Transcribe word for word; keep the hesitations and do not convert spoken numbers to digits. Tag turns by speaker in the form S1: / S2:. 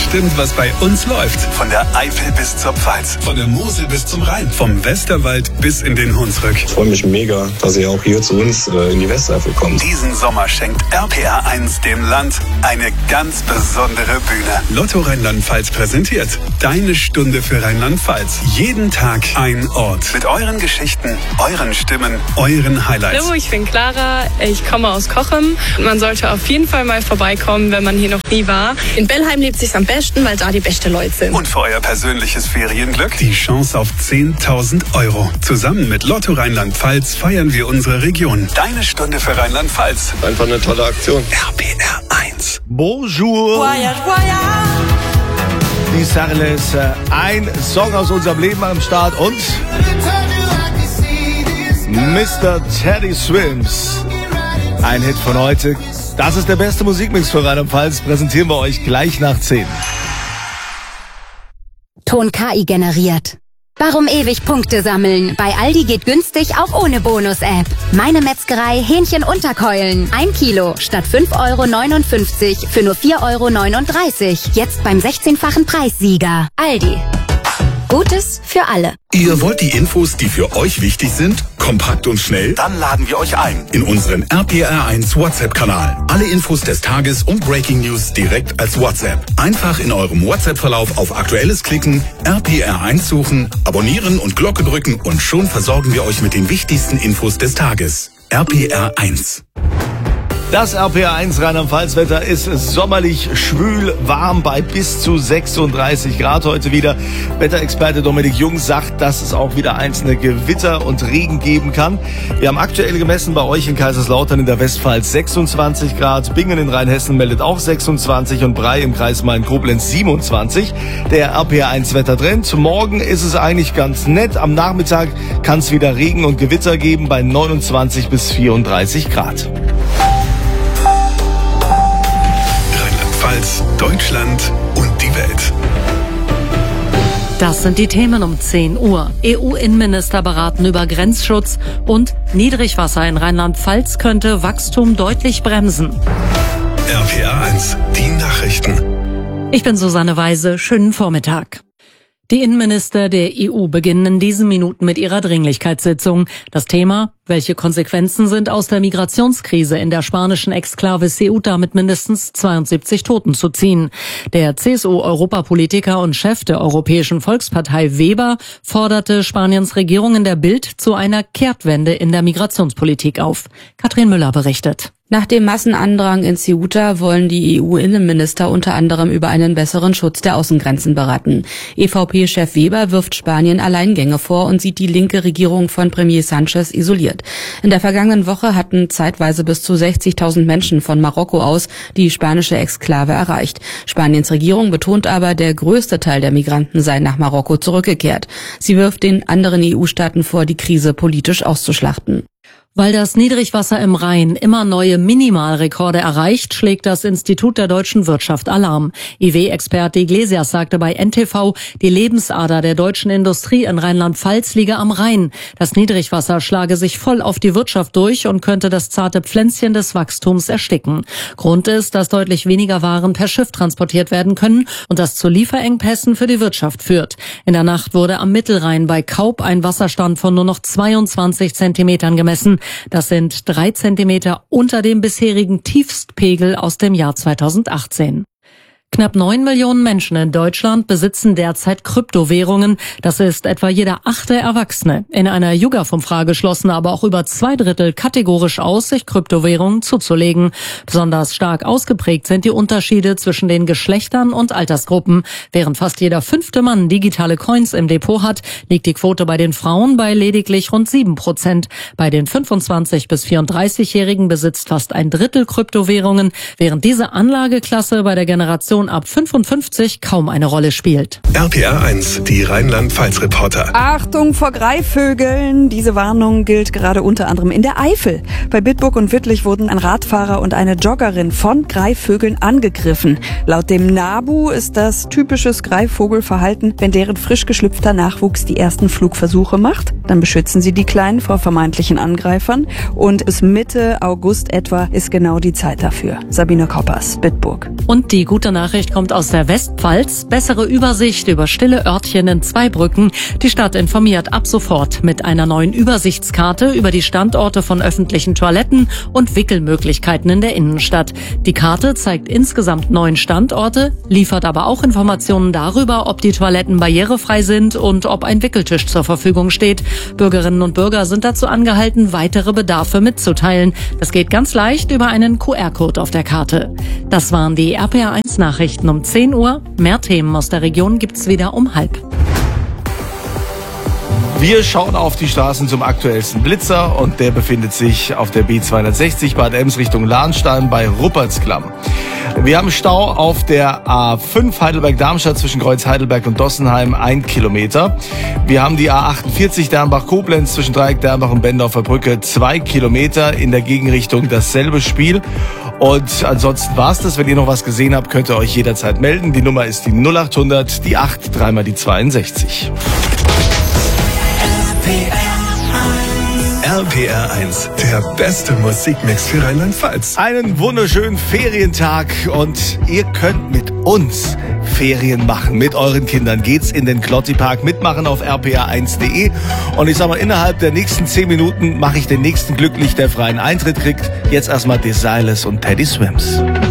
S1: bestimmt, was bei uns läuft. Von der Eifel bis zur Pfalz. Von der Mosel bis zum Rhein. Vom Westerwald bis in den Hunsrück.
S2: Ich freue mich mega, dass ihr auch hier zu uns äh, in die Westeifel kommt.
S1: Diesen Sommer schenkt R P R eins dem Land eine ganz besondere Bühne. Lotto Rheinland-Pfalz präsentiert Deine Stunde für Rheinland-Pfalz. Jeden Tag ein Ort. Mit euren Geschichten, euren Stimmen, euren Highlights.
S3: Hallo, ich bin Clara. Ich komme aus Cochem. Man sollte auf jeden Fall mal vorbeikommen, wenn man hier noch nie war.
S4: In Bellheim lebt sich's am besten, weil da die besten Leute sind.
S1: Und für euer persönliches Ferienglück die Chance auf zehntausend Euro. Zusammen mit Lotto Rheinland-Pfalz feiern wir unsere Region. Deine Stunde für Rheinland-Pfalz.
S2: Einfach eine tolle Aktion.
S1: R P R eins.
S5: Bonjour.
S6: Voyage, voyage.
S5: Die Sarles, äh, ein Song aus unserem Leben am Start und Mister Teddy Swims. Ein Hit von heute. Das ist der beste Musikmix für Rheinland-Pfalz. Präsentieren wir euch gleich nach zehn.
S7: Ton K I generiert. Warum ewig Punkte sammeln? Bei Aldi geht günstig auch ohne Bonus-App. Meine Metzgerei Hähnchen-Unterkeulen. Ein Kilo statt fünf Euro neunundfünfzig für nur vier Euro neununddreißig. Jetzt beim sechzehnfachen Preissieger. Aldi. Gutes für alle.
S1: Ihr wollt die Infos, die für euch wichtig sind, kompakt und schnell? Dann laden wir euch ein in unseren R P R eins WhatsApp-Kanal. Alle Infos des Tages und Breaking News direkt als WhatsApp. Einfach in eurem WhatsApp-Verlauf auf Aktuelles klicken, R P R eins suchen, abonnieren und Glocke drücken und schon versorgen wir euch mit den wichtigsten Infos des Tages. R P R eins.
S5: Das R P R eins Rheinland-Pfalz-Wetter ist sommerlich schwül, warm bei bis zu sechsunddreißig Grad heute wieder. Wetterexperte Dominik Jung sagt, dass es auch wieder einzelne Gewitter und Regen geben kann. Wir haben aktuell gemessen bei euch in Kaiserslautern in der Westpfalz sechsundzwanzig Grad, Bingen in Rheinhessen meldet auch sechsundzwanzig und Bray im Kreis Main-Koblenz siebenundzwanzig. Der R P R eins Wettertrend. Morgen ist es eigentlich ganz nett. Am Nachmittag kann es wieder Regen und Gewitter geben bei neunundzwanzig bis vierunddreißig Grad.
S1: Deutschland und die Welt.
S8: Das sind die Themen um zehn Uhr. E U-Innenminister beraten über Grenzschutz und Niedrigwasser in Rheinland-Pfalz könnte Wachstum deutlich bremsen.
S1: R P R eins, die Nachrichten.
S8: Ich bin Susanne Weise. Schönen Vormittag. Die Innenminister der E U beginnen in diesen Minuten mit ihrer Dringlichkeitssitzung. Das Thema: Welche Konsequenzen sind aus der Migrationskrise in der spanischen Exklave Ceuta mit mindestens zweiundsiebzig Toten zu ziehen? Der C S U-Europapolitiker und Chef der Europäischen Volkspartei Weber forderte Spaniens Regierung in der Bild zu einer Kehrtwende in der Migrationspolitik auf. Katrin Müller berichtet.
S9: Nach dem Massenandrang in Ceuta wollen die E U-Innenminister unter anderem über einen besseren Schutz der Außengrenzen beraten. E V P-Chef Weber wirft Spanien Alleingänge vor und sieht die linke Regierung von Premier Sánchez isoliert. In der vergangenen Woche hatten zeitweise bis zu sechzigtausend Menschen von Marokko aus die spanische Exklave erreicht. Spaniens Regierung betont aber, der größte Teil der Migranten sei nach Marokko zurückgekehrt. Sie wirft den anderen E U-Staaten vor, die Krise politisch auszuschlachten.
S8: Weil das Niedrigwasser im Rhein immer neue Minimalrekorde erreicht, schlägt das Institut der deutschen Wirtschaft Alarm. I W-Experte Iglesias sagte bei N T V, die Lebensader der deutschen Industrie in Rheinland-Pfalz liege am Rhein. Das Niedrigwasser schlage sich voll auf die Wirtschaft durch und könnte das zarte Pflänzchen des Wachstums ersticken. Grund ist, dass deutlich weniger Waren per Schiff transportiert werden können und das zu Lieferengpässen für die Wirtschaft führt. In der Nacht wurde am Mittelrhein bei Kaup ein Wasserstand von nur noch zweiundzwanzig Zentimetern gemessen. Das sind drei Zentimeter unter dem bisherigen Tiefstpegel aus dem Jahr zweitausendachtzehn. Knapp neun Millionen Menschen in Deutschland besitzen derzeit Kryptowährungen. Das ist etwa jeder achte Erwachsene. In einer YouGov-Umfrage schlossen aber auch über zwei Drittel kategorisch aus, sich Kryptowährungen zuzulegen. Besonders stark ausgeprägt sind die Unterschiede zwischen den Geschlechtern und Altersgruppen. Während fast jeder fünfte Mann digitale Coins im Depot hat, liegt die Quote bei den Frauen bei lediglich rund sieben Prozent. Bei den fünfundzwanzig- bis vierunddreißigjährigen besitzt fast ein Drittel Kryptowährungen, während diese Anlageklasse bei der Generation ab fünfundfünfzig kaum eine Rolle spielt.
S1: R P R eins, die Rheinland-Pfalz-Reporter.
S6: Achtung vor Greifvögeln. Diese Warnung gilt gerade unter anderem in der Eifel. Bei Bitburg und Wittlich wurden ein Radfahrer und eine Joggerin von Greifvögeln angegriffen. Laut dem NABU ist das typisches Greifvogelverhalten, wenn deren frisch geschlüpfter Nachwuchs die ersten Flugversuche macht. Dann beschützen sie die Kleinen vor vermeintlichen Angreifern. Und bis Mitte August etwa ist genau die Zeit dafür. Sabine Koppers, Bitburg.
S8: Und die gute Nachricht Nachricht kommt aus der Westpfalz. Bessere Übersicht über stille Örtchen in Zweibrücken. Die Stadt informiert ab sofort mit einer neuen Übersichtskarte über die Standorte von öffentlichen Toiletten und Wickelmöglichkeiten in der Innenstadt. Die Karte zeigt insgesamt neun Standorte, liefert aber auch Informationen darüber, ob die Toiletten barrierefrei sind und ob ein Wickeltisch zur Verfügung steht. Bürgerinnen und Bürger sind dazu angehalten, weitere Bedarfe mitzuteilen. Das geht ganz leicht über einen Q R-Code auf der Karte. Das waren die R P R eins Nachrichten um zehn Uhr. Mehr Themen aus der Region gibt's wieder um halb.
S5: Wir schauen auf die Straßen zum aktuellsten Blitzer und der befindet sich auf der B zweihundertsechzig Bad Ems Richtung Lahnstein bei Ruppertsklamm. Wir haben Stau auf der A fünf Heidelberg-Darmstadt zwischen Kreuz Heidelberg und Dossenheim, ein Kilometer. Wir haben die A achtundvierzig Dernbach-Koblenz zwischen Dreieck Dernbach und Bendorfer Brücke, zwei Kilometer in der Gegenrichtung, dasselbe Spiel. Und ansonsten war's das. Wenn ihr noch was gesehen habt, könnt ihr euch jederzeit melden. Die Nummer ist die null acht hundert, die acht, dreimal die zweiundsechzig.
S1: R P R eins, der beste Musikmix für Rheinland-Pfalz.
S5: Einen wunderschönen Ferientag und ihr könnt mit uns Ferien machen. Mit euren Kindern geht's in den Klotti-Park. Mitmachen auf r p r eins punkt de. Und ich sag mal, innerhalb der nächsten zehn Minuten mache ich den nächsten glücklich, der freien Eintritt kriegt. Jetzt erstmal Desireless und Teddy Swims.